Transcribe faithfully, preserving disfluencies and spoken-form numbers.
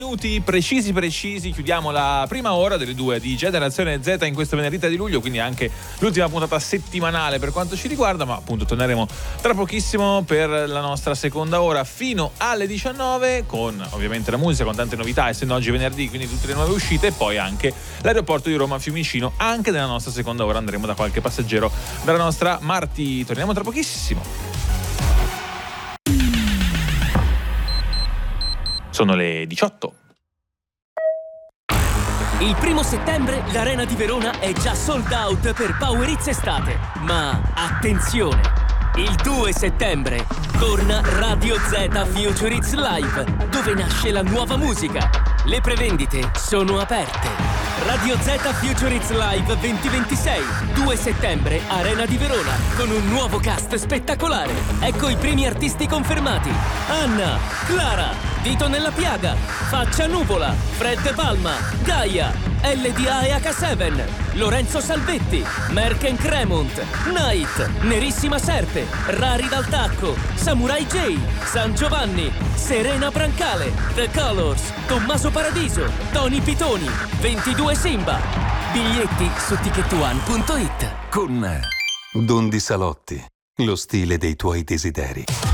Minuti precisi precisi chiudiamo la prima ora delle due di Generazione Z in questo venerdì di luglio, quindi anche l'ultima puntata settimanale per quanto ci riguarda, ma appunto torneremo tra pochissimo per la nostra seconda ora fino alle diciannove con ovviamente la musica, con tante novità, essendo oggi venerdì, quindi tutte le nuove uscite, e poi anche l'aeroporto di Roma Fiumicino. Anche nella nostra seconda ora andremo da qualche passeggero dalla nostra Marti. Torniamo tra pochissimo. Sono le diciotto. Il primo settembre l'Arena di Verona è già sold out per Power Hits Estate. Ma attenzione! Il due settembre torna Radio Z Future Hits Live, dove nasce la nuova musica. Le prevendite sono aperte. Radio Z Future Hits Live duemilaventisei, due settembre, Arena di Verona, con un nuovo cast spettacolare. Ecco i primi artisti confermati: Anna, Clara, Dito nella Piaga, Faccia Nuvola, Fred Palma, Gaia, L D A e H sette, Lorenzo Salvetti, Merken Cremont, Night, Nerissima Serpe, Rari dal Tacco, Samurai J, San Giovanni, Serena Brancale, The Colors, Tommaso Paradiso, Tony Pitoni, ventidue Simba. Biglietti su ticket one punto it. Con Don Di Salotti, lo stile dei tuoi desideri.